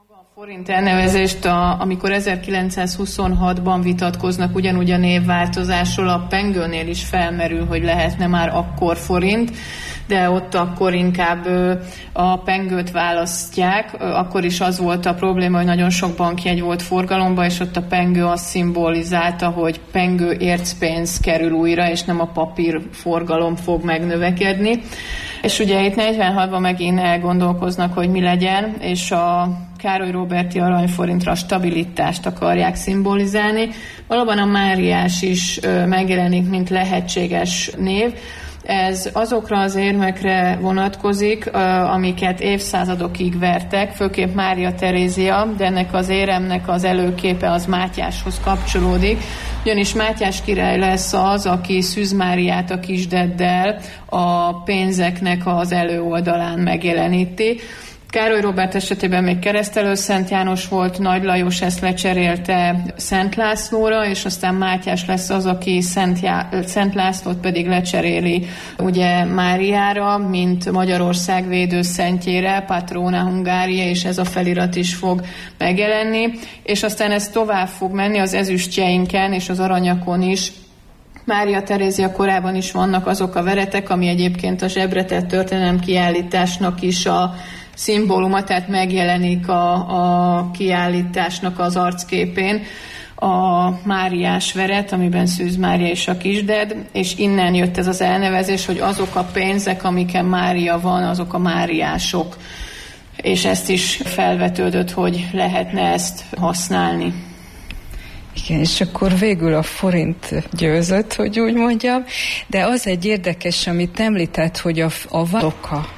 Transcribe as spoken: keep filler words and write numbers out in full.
A forint elnevezést, a, amikor ezerkilencszázhuszonhatban vitatkoznak ugyanúgy a névváltozásról, a pengőnél is felmerül, hogy lehetne már akkor forint, de ott akkor inkább a pengőt választják. Akkor is az volt a probléma, hogy nagyon sok bankjegy volt forgalomban, és ott a pengő azt szimbolizálta, hogy pengő ércpénz kerül újra, és nem a papír forgalom fog megnövekedni. És ugye itt negyvenhatban megint elgondolkoznak, hogy mi legyen, és a Károly Róberti aranyforintra a stabilitást akarják szimbolizálni. Valóban a máriás is megjelenik, mint lehetséges név. Ez azokra az érmekre vonatkozik, amiket évszázadokig vertek, főképp Mária Terézia, de ennek az éremnek az előképe az Mátyáshoz kapcsolódik, ugyanis Mátyás király lesz az, aki Szűz Máriát a kisdeddel a pénzeknek az előoldalán megjeleníti. Károly Róbert esetében még Keresztelő Szent János volt, Nagy Lajos ezt lecserélte Szent Lászlóra, és aztán Mátyás lesz az, aki Szent, Já- Szent Lászlót pedig lecseréli ugye Máriára, mint Magyarország védőszentjére, Patrona Hungária, és ez a felirat is fog megjelenni, és aztán ez tovább fog menni az ezüstjeinken és az aranyakon is. Mária Terézia korában is vannak azok a veretek, ami egyébként a zsebretett történelem kiállításnak is a szimbóluma, tehát megjelenik a, a kiállításnak az arcképén a máriás veret, amiben Szűz Mária és a kisded, és innen jött ez az elnevezés, hogy azok a pénzek, amiken Mária van, azok a máriások. És ezt is felvetődött, hogy lehetne ezt használni. Igen, és akkor végül a forint győzött, hogy úgy mondjam, de az egy érdekes, amit említett, hogy a, a valóka